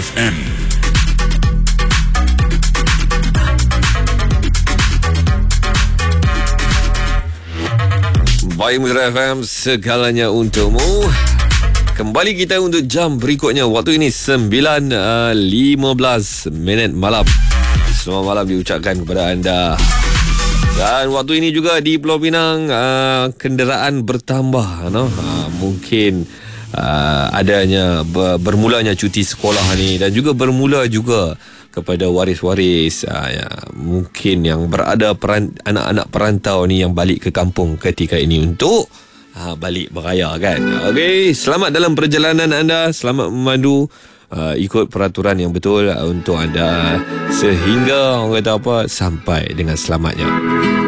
FM. Baik, Muzik FM, segalanya untukmu. Kembali kita untuk jam berikutnya. Waktu ini 9.15 malam. Selamat malam diucapkan kepada anda. Dan waktu ini juga di Pulau Pinang kenderaan bertambah, mungkin adanya bermulanya cuti sekolah ni, dan juga bermula juga kepada waris-waris mungkin yang berada anak-anak perantau ni yang balik ke kampung ketika ini untuk balik beraya kan. Okey, selamat dalam perjalanan anda, selamat memandu ikut peraturan yang betul untuk anda sehingga orang kata apa sampai dengan selamatnya.